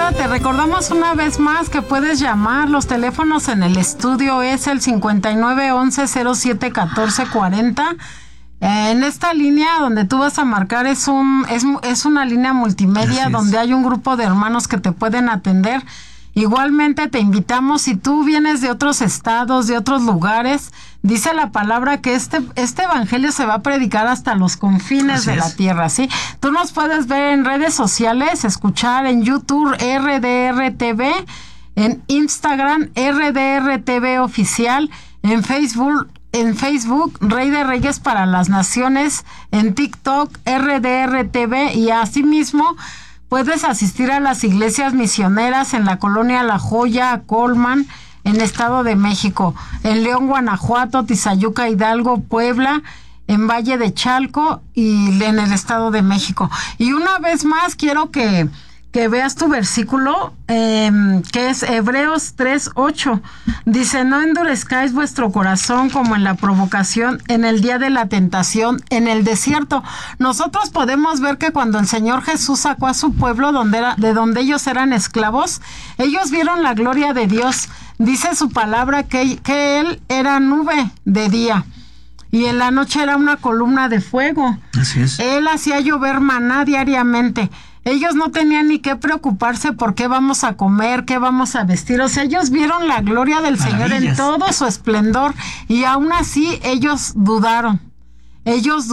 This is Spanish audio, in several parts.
Mira, te recordamos una vez más que puedes llamar. Los teléfonos en el estudio es el 5911-071440. En esta línea donde tú vas a marcar es una línea multimedia donde hay un grupo de hermanos que te pueden atender. Igualmente te invitamos, si tú vienes de otros estados, de otros lugares, dice la palabra que este evangelio se va a predicar hasta los confines de la tierra, ¿sí? Tú nos puedes ver en redes sociales, escuchar en YouTube RDR TV, en Instagram RDR TV Oficial, en Facebook Rey de Reyes para las Naciones, en TikTok RDR TV, y asimismo puedes asistir a las iglesias misioneras en la colonia La Joya, Colman, en Estado de México, en León, Guanajuato, Tizayuca, Hidalgo, Puebla, en Valle de Chalco y en el Estado de México. Y una vez más quiero que veas tu versículo, que es Hebreos 3:8. Dice: no endurezcáis vuestro corazón como en la provocación, en el día de la tentación, en el desierto. Nosotros podemos ver que cuando el Señor Jesús sacó a su pueblo de donde ellos eran esclavos, ellos vieron la gloria de Dios. Dice su palabra que Él era nube de día y en la noche era una columna de fuego. Así es. Él hacía llover maná diariamente. Ellos no tenían ni que preocuparse por qué vamos a comer, qué vamos a vestir. O sea, ellos vieron la gloria del Señor en todo su esplendor, y aún así ellos dudaron. Ellos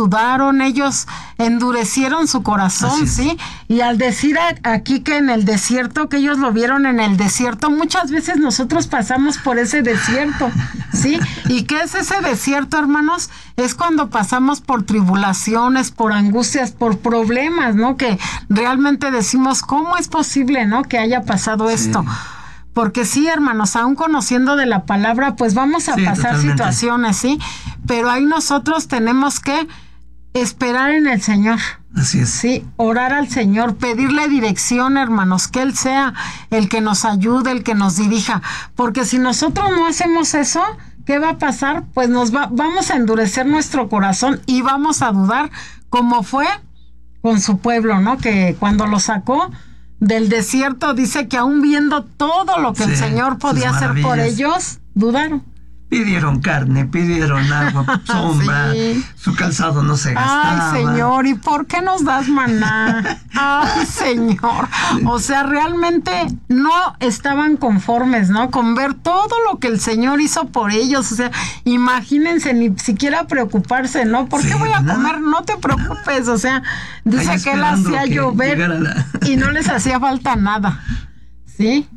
endurecieron su corazón, ¿sí? Y al decir aquí que en el desierto, que ellos lo vieron en el desierto, muchas veces nosotros pasamos por ese desierto, ¿sí? ¿Y qué es ese desierto, hermanos? Es cuando pasamos por tribulaciones, por angustias, por problemas, ¿no? Que realmente decimos, ¿cómo es posible, no, que haya pasado esto? Porque sí, hermanos, aún conociendo de la palabra, pues vamos a pasar situaciones, ¿sí? Pero ahí nosotros tenemos que esperar en el Señor. Así es. Sí, orar al Señor, pedirle dirección, hermanos, que Él sea el que nos ayude, el que nos dirija. Porque si nosotros no hacemos eso, ¿qué va a pasar? Pues vamos a endurecer nuestro corazón y vamos a dudar, como fue con su pueblo, ¿no? Que cuando lo sacó del desierto, dice que aún viendo todo lo que el Señor podía hacer por ellos, dudaron. Pidieron carne, pidieron agua, sombra, su calzado no se gastaba. Ay, Señor, ¿y por qué nos das maná? Ay, Señor. O sea, realmente no estaban conformes, ¿no? Con ver todo lo que el Señor hizo por ellos. O sea, imagínense, ni siquiera preocuparse, ¿no? ¿Por qué voy a comer? No te preocupes. O sea, dice que Él hacía llover y no les hacía falta nada. ¿Sí?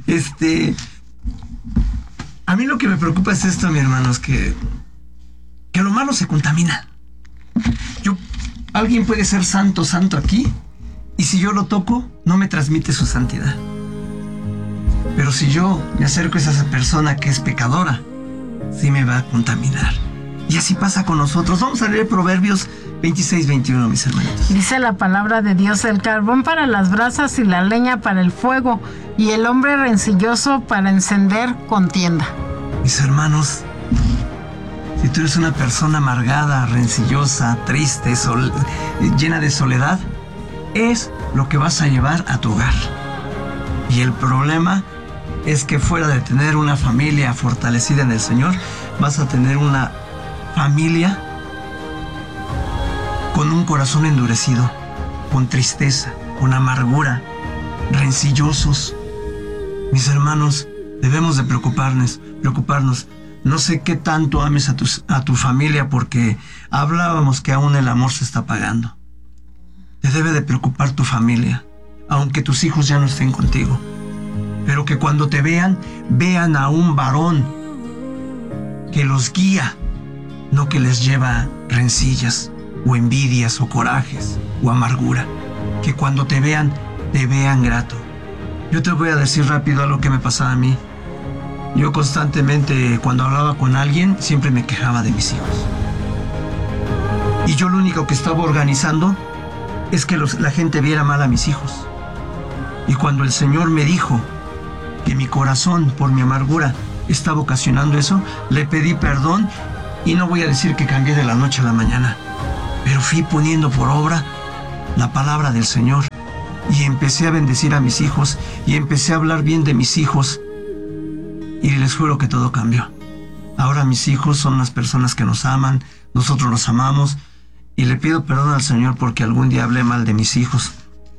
A mí lo que me preocupa es esto, mi hermano, es que lo malo se contamina. Alguien puede ser santo aquí, y si yo lo toco, no me transmite su santidad. Pero si yo me acerco a esa persona que es pecadora, sí me va a contaminar. Y así pasa con nosotros. Vamos a leer Proverbios 26-21, mis hermanos. Dice la palabra de Dios: el carbón para las brasas y la leña para el fuego, y el hombre rencilloso para encender contienda. Mis hermanos, si tú eres una persona amargada, rencillosa, triste, llena de soledad, es lo que vas a llevar a tu hogar. Y el problema es que fuera de tener una familia fortalecida en el Señor, vas a tener una familia con un corazón endurecido, con tristeza, con amargura, rencillosos. Mis hermanos, debemos de preocuparnos. No sé qué tanto ames a tu familia, porque hablábamos que aún el amor se está apagando. Te debe de preocupar tu familia, aunque tus hijos ya no estén contigo. Pero que cuando te vean a un varón que los guía, no que les lleva rencillas, o envidias, o corajes, o amargura. Que cuando te vean grato. Yo te voy a decir rápido algo que me pasaba a mí. Yo constantemente, cuando hablaba con alguien, siempre me quejaba de mis hijos. Y yo lo único que estaba organizando es que la gente viera mal a mis hijos. Y cuando el Señor me dijo que mi corazón, por mi amargura, estaba ocasionando eso, le pedí perdón, y no voy a decir que cambié de la noche a la mañana, pero fui poniendo por obra la palabra del Señor. y empecé a bendecir a mis hijos y empecé a hablar bien de mis hijos. Y les juro que todo cambió. Ahora mis hijos son unas personas que nos aman, nosotros los amamos, y le pido perdón al Señor porque algún día hablé mal de mis hijos.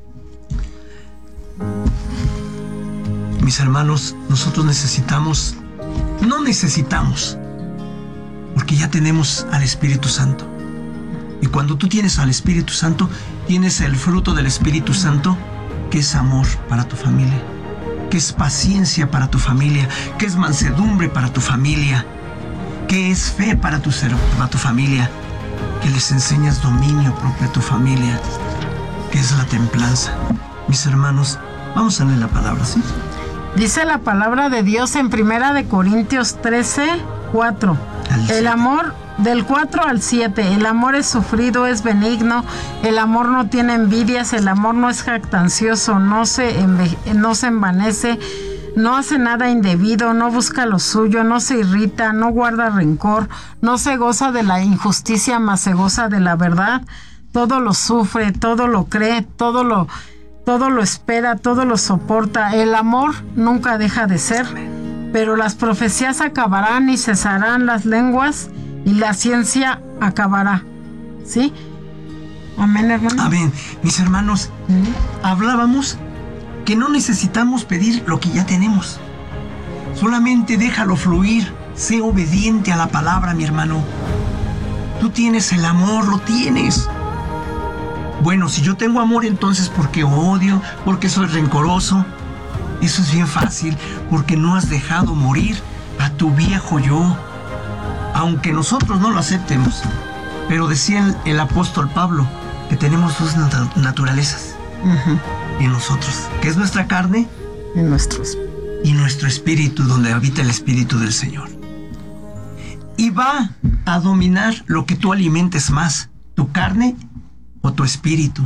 Mis hermanos, nosotros no necesitamos, porque ya tenemos al Espíritu Santo. Y cuando tú tienes al Espíritu Santo, tienes el fruto del Espíritu Santo, que es amor para tu familia, que es paciencia para tu familia, que es mansedumbre para tu familia, que es fe para tu familia, que les enseñas dominio propio a tu familia, que es la templanza. Mis hermanos, vamos a leer la palabra, ¿sí? Dice la palabra de Dios en 1 Corintios 13:4. El amor, del 4 al 7, el amor es sufrido, es benigno, el amor no tiene envidias, el amor no es jactancioso, no se envanece, no hace nada indebido, no busca lo suyo, no se irrita, no guarda rencor, no se goza de la injusticia, mas se goza de la verdad. Todo lo sufre, todo lo cree, todo lo espera, todo lo soporta. El amor nunca deja de ser, pero las profecías acabarán y cesarán las lenguas y la ciencia acabará. ¿Sí? Amén, hermano. Amén. Mis hermanos, hablábamos que no necesitamos pedir lo que ya tenemos. Solamente déjalo fluir. Sé obediente a la palabra, mi hermano. Tú tienes el amor, lo tienes. Bueno, si yo tengo amor, entonces ¿por qué odio? ¿Por qué soy rencoroso? Eso es bien fácil, porque no has dejado morir a tu viejo yo. Aunque nosotros no lo aceptemos. Pero decía el apóstol Pablo que tenemos dos naturalezas en nosotros, que es nuestra carne y nuestro espíritu, donde habita el Espíritu del Señor. Y va a dominar lo que tú alimentes más, tu carne o tu espíritu.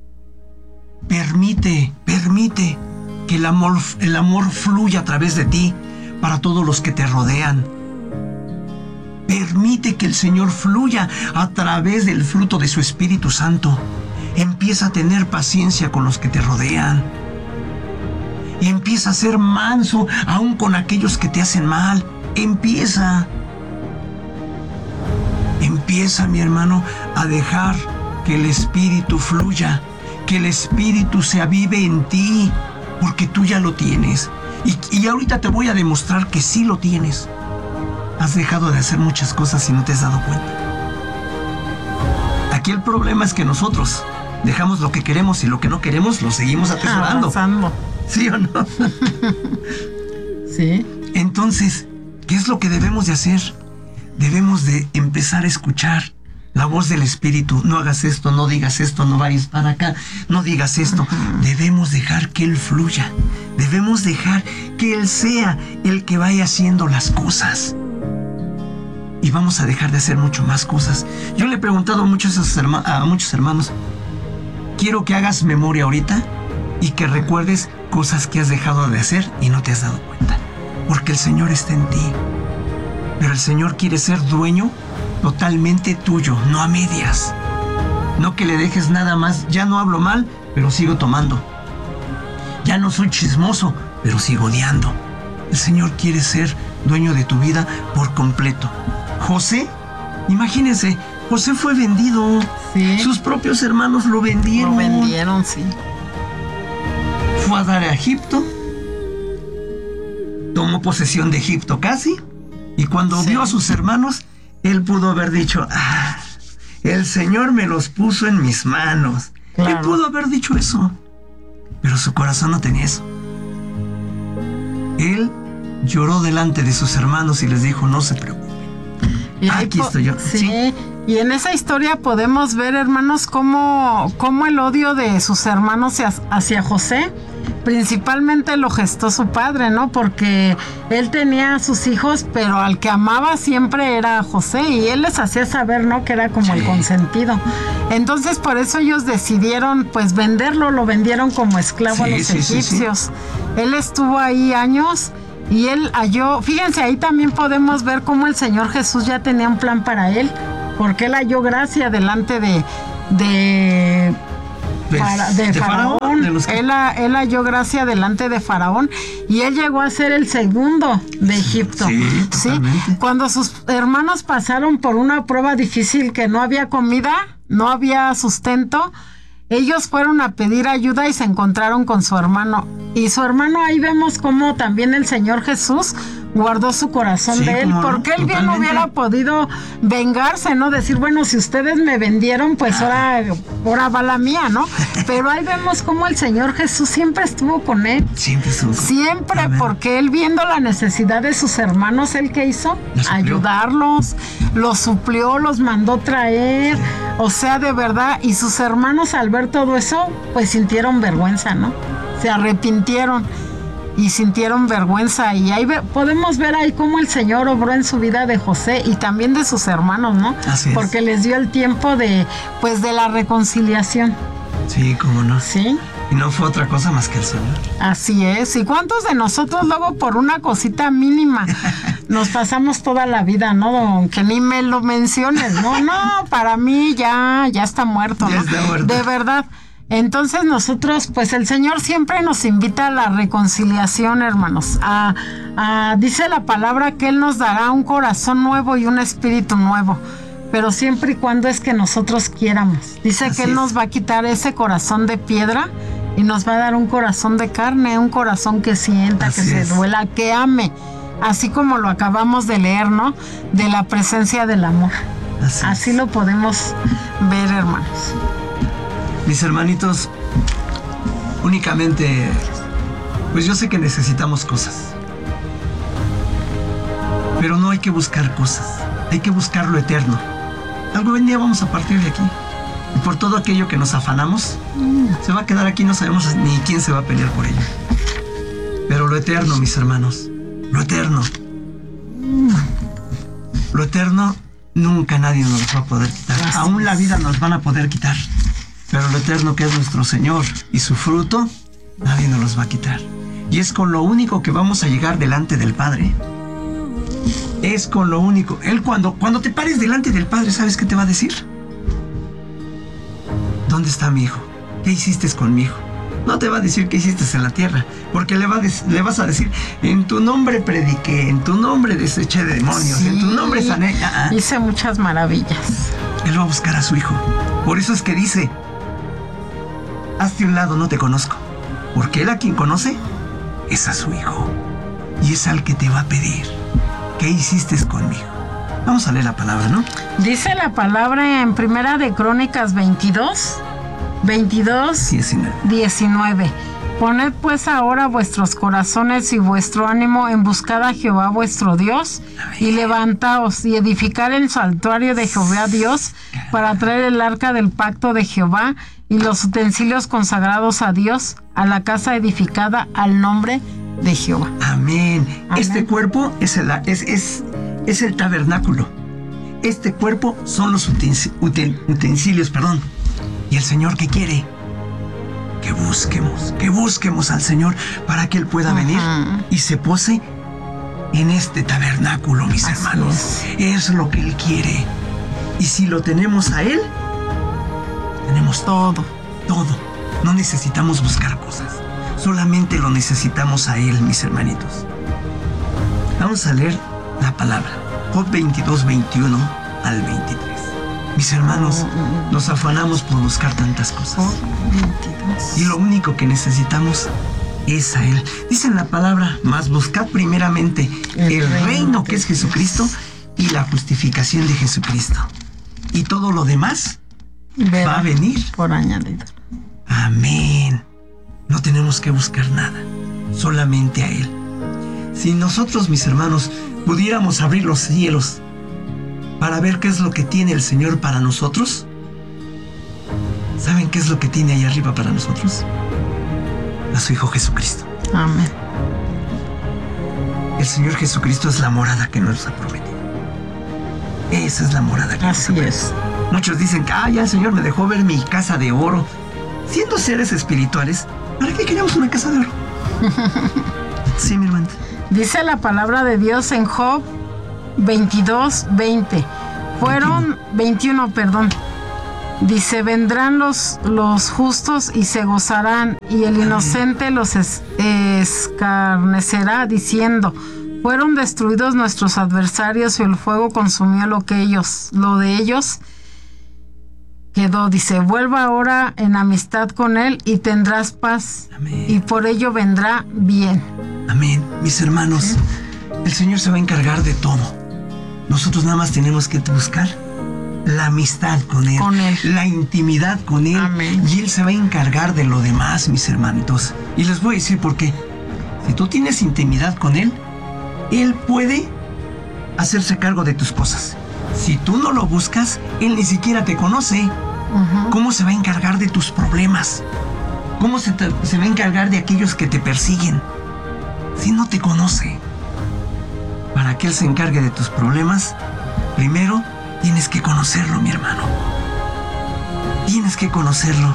Permite que el amor fluya a través de ti para todos los que te rodean. Permite que el Señor fluya a través del fruto de su Espíritu Santo. Empieza a tener paciencia con los que te rodean. Y empieza a ser manso aún con aquellos que te hacen mal. Empieza, mi hermano, a dejar que el Espíritu fluya, que el Espíritu se avive en ti, porque tú ya lo tienes. Y ahorita te voy a demostrar que sí lo tienes. Has dejado de hacer muchas cosas y no te has dado cuenta. Aquí el problema es que nosotros dejamos lo que queremos y lo que no queremos lo seguimos atesorando. ¿Sí o no? Sí. Entonces, ¿qué es lo que debemos de hacer? Debemos de empezar a escuchar la voz del Espíritu. No hagas esto, no digas esto, no vayas para acá, no digas esto. Debemos dejar que Él fluya. Debemos dejar que Él sea el que vaya haciendo las cosas. Y vamos a dejar de hacer mucho más cosas. Yo le he preguntado a muchos hermanos, quiero que hagas memoria ahorita y que recuerdes cosas que has dejado de hacer y no te has dado cuenta. Porque el Señor está en ti. Pero el Señor quiere ser dueño totalmente tuyo, no a medias. No que le dejes nada más. Ya no hablo mal, pero sigo tomando. Ya no soy chismoso, pero sigo odiando. El Señor quiere ser dueño de tu vida por completo. José, imagínense, José fue vendido. Sí. Sus propios hermanos lo vendieron. Lo vendieron, sí. Fue a dar a Egipto. Tomó posesión de Egipto casi. Y cuando vio a sus hermanos, él pudo haber dicho, el Señor me los puso en mis manos. Claro. Él pudo haber dicho eso. Pero su corazón no tenía eso. Él lloró delante de sus hermanos y les dijo, no se preocupen. Aquí estoy yo. Sí. Y en esa historia podemos ver, hermanos, cómo el odio de sus hermanos hacia José principalmente lo gestó su padre, ¿no? Porque él tenía a sus hijos, pero al que amaba siempre era a José, y él les hacía saber, ¿no? Que era como el consentido. Entonces, por eso ellos decidieron, pues, venderlo, lo vendieron como esclavo a los egipcios. Él estuvo ahí años y él halló, fíjense, ahí también podemos ver cómo el Señor Jesús ya tenía un plan para él, porque él halló gracia delante de Faraón. De los que... Él halló gracia delante de Faraón y él llegó a ser el segundo de Egipto. Sí, totalmente. Cuando sus hermanos pasaron por una prueba difícil, que no había comida, no había sustento, ellos fueron a pedir ayuda y se encontraron con su hermano. Y su hermano, ahí vemos cómo también el Señor Jesús guardó su corazón de él, porque él bien hubiera podido vengarse, ¿no? Decir, bueno, si ustedes me vendieron, pues ahora va la mía, ¿no? Pero ahí vemos cómo el Señor Jesús siempre estuvo con él. Siempre estuvo. Siempre, Amén. Porque él, viendo la necesidad de sus hermanos, ¿él qué hizo? Ayudarlos, los suplió, los mandó traer, o sea, de verdad, y sus hermanos al ver todo eso, pues sintieron vergüenza, ¿no? Se arrepintieron y sintieron vergüenza, y ahí podemos ver ahí cómo el Señor obró en su vida de José y también de sus hermanos, ¿no? Así es. Porque les dio el tiempo de la reconciliación. Sí, cómo no. Sí. Y no fue otra cosa más que el Señor. Así es. ¿Y cuántos de nosotros luego por una cosita mínima nos pasamos toda la vida, ¿no? Que ni me lo menciones, ¿no? No, para mí ya está muerto, Ya ¿no? está muerto. De verdad. Entonces nosotros, pues el Señor siempre nos invita a la reconciliación, hermanos. Dice la palabra que Él nos dará un corazón nuevo y un espíritu nuevo, pero siempre y cuando es que nosotros quieramos. Dice Así que Él es. nos va a quitar ese corazón de piedra y nos va a dar un corazón de carne, un corazón que sienta, Así que se es. duela, que ame, así como lo acabamos de leer, ¿no? De la presencia del amor. Así lo podemos ver, hermanos. Mis hermanitos, únicamente, pues yo sé que necesitamos cosas, pero no hay que buscar cosas, hay que buscar lo eterno. Algún día vamos a partir de aquí, y por todo aquello que nos afanamos, se va a quedar aquí, no sabemos ni quién se va a pelear por ello. Pero lo eterno, mis hermanos, lo eterno nunca nadie nos lo va a poder quitar. Aún la vida nos van a poder quitar. Pero lo eterno, que es nuestro Señor y su fruto, nadie nos los va a quitar. Y es con lo único que vamos a llegar delante del Padre. Es con lo único. Él cuando te pares delante del Padre, ¿sabes qué te va a decir? ¿Dónde está mi hijo? ¿Qué hiciste con mi hijo? No te va a decir qué hiciste en la tierra, porque le vas a decir, en tu nombre prediqué, en tu nombre deseché de demonios, Sí, en tu nombre sané. Hice muchas maravillas. Él va a buscar a su hijo. Por eso es que dice, hazte un lado, no te conozco. Porque él a quien conoce es a su hijo. Y es al que te va a pedir, ¿qué hiciste conmigo? Vamos a leer la palabra, ¿no? Dice la palabra en Primera de Crónicas 19. Poned pues ahora vuestros corazones y vuestro ánimo en buscar a Jehová vuestro Dios, y levantaos y edificar el santuario de Jehová Dios, para traer el arca del pacto de Jehová y los utensilios consagrados a Dios, a la casa edificada al nombre de Jehová. Amén. Amén. Este cuerpo es el tabernáculo. Este cuerpo son los utensilios, perdón. Y el Señor, ¿qué quiere? Que busquemos al Señor para que Él pueda venir y se pose en este tabernáculo, mis Así hermanos. Es lo que Él quiere. Y si lo tenemos a Él, tenemos todo. No necesitamos buscar cosas. Solamente lo necesitamos a Él, mis hermanitos. Vamos a leer la palabra. Job 22, 21 al 23. Mis hermanos, nos afanamos por buscar tantas cosas. Y lo único que necesitamos es a Él. Dice en la palabra, mas buscad primeramente el reino que es Jesucristo y la justificación de Jesucristo. Y todo lo demás va a venir por añadido. Amén. No tenemos que buscar nada, solamente a Él. Si nosotros, mis hermanos, pudiéramos abrir los cielos para ver qué es lo que tiene el Señor para nosotros, ¿saben qué es lo que tiene ahí arriba para nosotros? A su Hijo Jesucristo. Amén. El Señor Jesucristo es la morada que nos ha prometido. Esa es la morada que nos ha prometido. Así es. Muchos dicen que ya el Señor me dejó ver mi casa de oro. Siendo seres espirituales, ¿para qué queremos una casa de oro? Sí, mi hermano. Dice la palabra de Dios en Job 22, 20. 21, perdón. Dice, vendrán los justos y se gozarán, y el inocente los escarnecerá, diciendo, fueron destruidos nuestros adversarios y el fuego consumió lo de ellos quedó. Dice, vuelva ahora en amistad con él y tendrás paz. Amén. Y por ello vendrá bien. Amén. Mis hermanos, ¿sí? El Señor se va a encargar de todo. Nosotros nada más tenemos que buscar la amistad con Él, la intimidad con Él. Amén. Y Él se va a encargar de lo demás, mis hermanitos. Y les voy a decir por qué. Si tú tienes intimidad con Él, Él puede hacerse cargo de tus cosas. Si tú no lo buscas, Él ni siquiera te conoce. Uh-huh. ¿Cómo se va a encargar de tus problemas? ¿Cómo se va a encargar de aquellos que te persiguen? Si no te conoce. Para que Él se encargue de tus problemas, primero tienes que conocerlo, mi hermano. Tienes que conocerlo.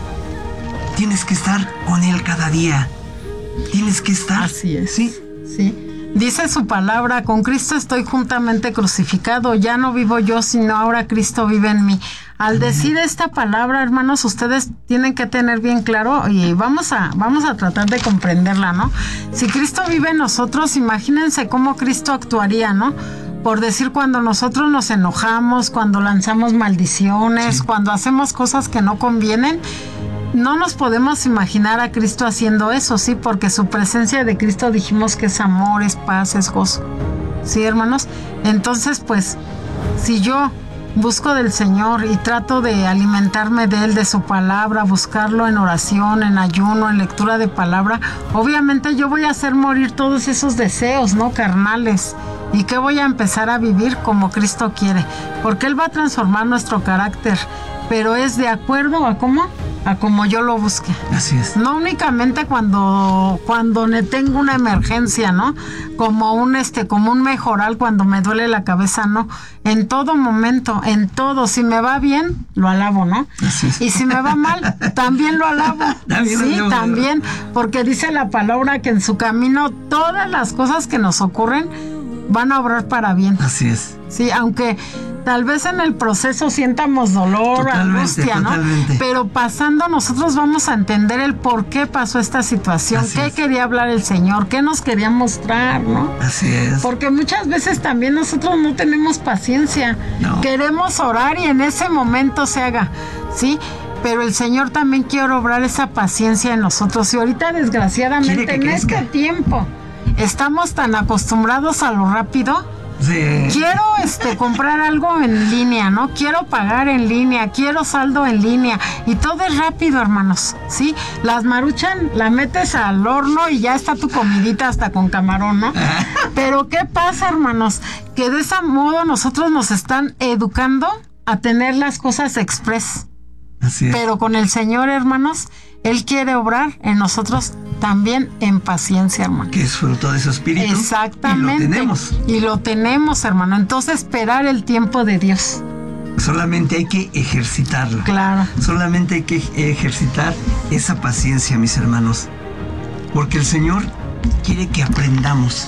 Tienes que estar con Él cada día. Tienes que estar. Así es. Sí. Sí. Dice su palabra, con Cristo estoy juntamente crucificado, ya no vivo yo, sino ahora Cristo vive en mí. Al decir esta palabra, hermanos, ustedes tienen que tener bien claro, y vamos a tratar de comprenderla, ¿no? Si Cristo vive en nosotros, imagínense cómo Cristo actuaría, ¿no? Por decir, cuando nosotros nos enojamos, cuando lanzamos maldiciones, sí, cuando hacemos cosas que no convienen, no nos podemos imaginar a Cristo haciendo eso, ¿sí? Porque su presencia de Cristo dijimos que es amor, es paz, es gozo. ¿Sí, hermanos? Entonces, pues, si yo busco del Señor y trato de alimentarme de Él, de su palabra, buscarlo en oración, en ayuno, en lectura de palabra, obviamente yo voy a hacer morir todos esos deseos, ¿no? Carnales. ¿Y qué voy a empezar a vivir como Cristo quiere? Porque Él va a transformar nuestro carácter, pero es de acuerdo a cómo yo lo busque. Así es. No únicamente cuando tengo una emergencia, ¿no? Como un mejoral cuando me duele la cabeza, no. En todo momento, en todo. Si me va bien, lo alabo, ¿no? Así es. Y si me va mal, también lo alabo. También. Porque dice la palabra que en su camino todas las cosas que nos ocurren van a obrar para bien. Así es. Sí, aunque tal vez en el proceso sientamos dolor, angustia, ¿no? Totalmente. Pero pasando, nosotros vamos a entender el por qué pasó esta situación, qué quería hablar el Señor, qué nos quería mostrar, ¿no? Así es. Porque muchas veces también nosotros no tenemos paciencia. No. Queremos orar y en ese momento se haga, ¿sí? Pero el Señor también quiere obrar esa paciencia en nosotros. Y ahorita, desgraciadamente, en este tiempo, estamos tan acostumbrados a lo rápido. Sí. Quiero comprar algo en línea, ¿no? Quiero pagar en línea, quiero saldo en línea. Y todo es rápido, hermanos, ¿sí? Las Maruchan la metes al horno y ya está tu comidita hasta con camarón, ¿no? Pero ¿qué pasa, hermanos? Que de ese modo nosotros nos están educando a tener las cosas express. Así es. Pero con el Señor, hermanos, Él quiere obrar en nosotros también en paciencia, hermano. Que es fruto de su espíritu. Exactamente. Y lo tenemos. Y lo tenemos, hermano. Entonces, esperar el tiempo de Dios. Solamente hay que ejercitarlo. Claro. Solamente hay que ejercitar esa paciencia, mis hermanos. Porque el Señor quiere que aprendamos.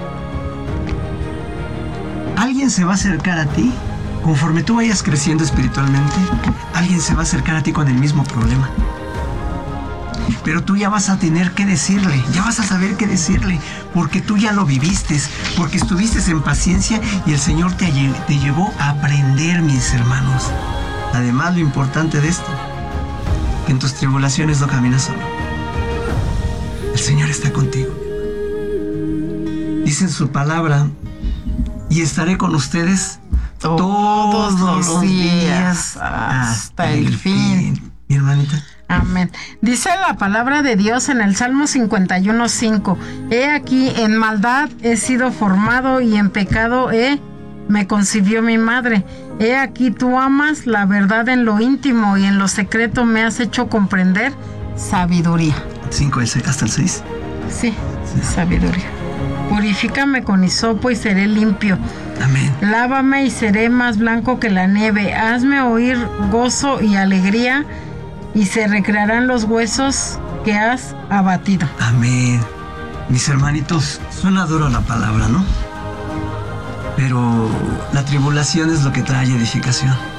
Alguien se va a acercar a ti. Conforme tú vayas creciendo espiritualmente, alguien se va a acercar a ti con el mismo problema. Pero tú ya vas a tener que decirle, ya vas a saber qué decirle, porque tú ya lo viviste, porque estuviste en paciencia y el Señor te llevó a aprender, mis hermanos. Además, lo importante de esto, que en tus tribulaciones no caminas solo. El Señor está contigo. Dice en su palabra, y estaré con ustedes todos los días hasta el fin. Mi hermanita. Amén. Dice la palabra de Dios en el Salmo 51:5. He aquí, en maldad he sido formado y en pecado me concibió mi madre. He aquí, tú amas la verdad en lo íntimo y en lo secreto me has hecho comprender sabiduría. 5 hasta el 6. Sí, sabiduría. Purifícame con hisopo y seré limpio. Amén. Lávame y seré más blanco que la nieve. Hazme oír gozo y alegría y se recrearán los huesos que has abatido. Amén. Mis hermanitos, suena duro la palabra, ¿no? Pero la tribulación es lo que trae edificación.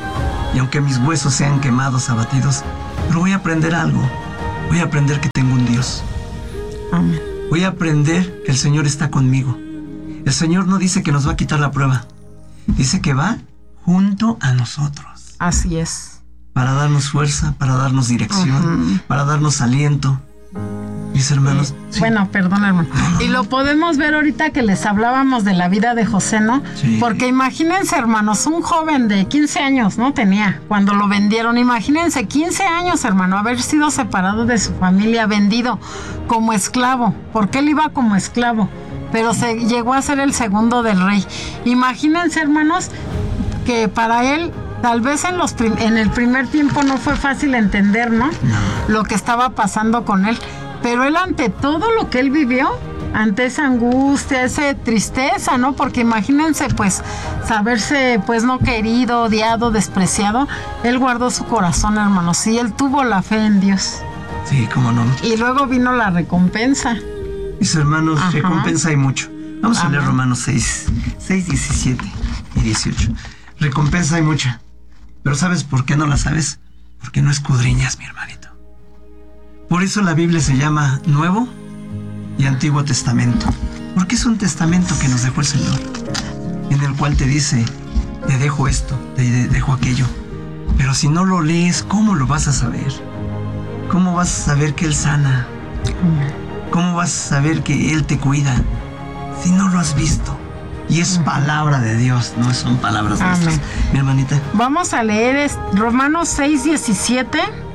Y aunque mis huesos sean quemados, abatidos, pero voy a aprender algo. Voy a aprender que tengo un Dios. Amén. Voy a aprender que el Señor está conmigo. El Señor no dice que nos va a quitar la prueba. Dice que va junto a nosotros. Así es. Para darnos fuerza, para darnos dirección, para darnos aliento. Mis hermanos. Sí. Bueno, perdón, hermano. Y lo podemos ver ahorita que les hablábamos de la vida de José, ¿no? Sí. Porque imagínense, hermanos, un joven de 15 años, ¿no? Tenía cuando lo vendieron. Imagínense, 15 años, hermano, haber sido separado de su familia, vendido como esclavo. Porque él iba como esclavo, pero se llegó a ser el segundo del rey. Imagínense, hermanos, que para él tal vez en el primer tiempo no fue fácil entender, ¿no? Lo que estaba pasando con él. Pero él, ante todo lo que él vivió, ante esa angustia, esa tristeza, ¿no? Porque imagínense, pues, saberse, pues, no querido, odiado, despreciado. Él guardó su corazón, hermanos, y él tuvo la fe en Dios. Sí, cómo no. Y luego vino la recompensa. Mis hermanos, recompensa hay mucho. Vamos a leer Romanos 6, 17 y 18. Recompensa hay mucha. Pero ¿sabes por qué no la sabes? Porque no escudriñas, mi hermanito. Por eso la Biblia se llama Nuevo y Antiguo Testamento. Porque es un testamento que nos dejó el Señor, en el cual te dice, te dejo esto, te dejo aquello. Pero si no lo lees, ¿cómo lo vas a saber? ¿Cómo vas a saber que Él sana? ¿Cómo vas a saber que Él te cuida si no lo has visto? Y es palabra de Dios, no son palabras nuestras. Mi hermanita. Vamos a leer Romanos 6, 17.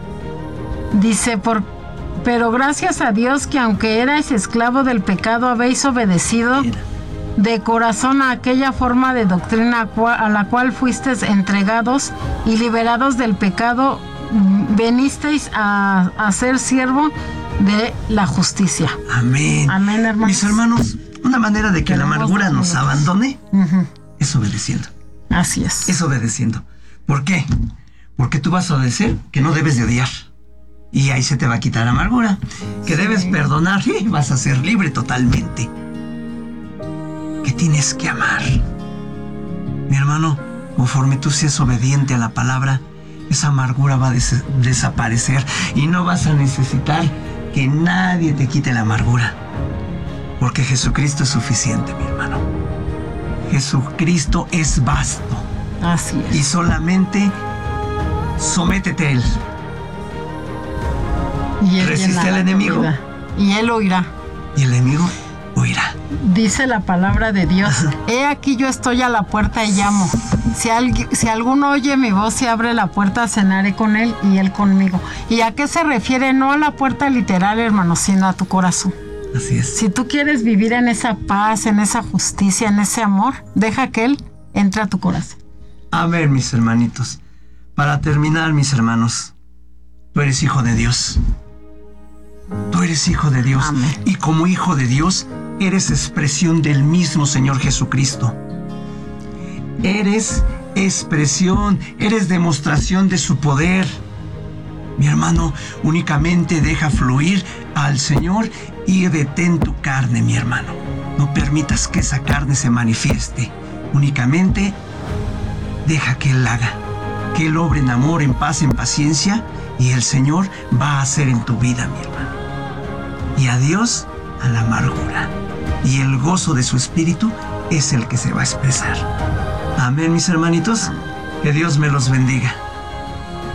Dice, pero gracias a Dios que aunque erais esclavo del pecado, habéis obedecido de corazón a aquella forma de doctrina a la cual fuisteis entregados, y liberados del pecado, venisteis a ser siervo de la justicia. Amén. Amén, hermanos. Mis hermanos, una manera de que la amargura nos abandone es obedeciendo. Así es. Es obedeciendo. ¿Por qué? Porque tú vas a obedecer que no debes de odiar. Y ahí se te va a quitar la amargura. Que debes perdonar y vas a ser libre totalmente. Que tienes que amar. Mi hermano, conforme tú seas obediente a la palabra, esa amargura va a desaparecer. Y no vas a necesitar que nadie te quite la amargura. Porque Jesucristo es suficiente, mi hermano. Jesucristo es vasto. Así es. Y solamente sométete a Él. Y él resiste al enemigo. Y Él oirá. Y el enemigo oirá. Dice la palabra de Dios. He aquí yo estoy a la puerta y llamo. Si alguno oye mi voz y abre la puerta, cenaré con él y él conmigo. ¿Y a qué se refiere? No a la puerta literal, hermano, sino a tu corazón. Así es. Si tú quieres vivir en esa paz, en esa justicia, en ese amor, deja que Él entre a tu corazón. Amén, mis hermanitos. Para terminar, mis hermanos, tú eres hijo de Dios. Tú eres hijo de Dios. Amén. Y como hijo de Dios, eres expresión del mismo Señor Jesucristo. Eres expresión, eres demostración de su poder. Mi hermano, únicamente deja fluir al Señor y detén tu carne, mi hermano. No permitas que esa carne se manifieste. Únicamente deja que Él haga. Que Él obre en amor, en paz, en paciencia. Y el Señor va a hacer en tu vida, mi hermano. Y adiós a la amargura. Y el gozo de su espíritu es el que se va a expresar. Amén, mis hermanitos. Que Dios me los bendiga.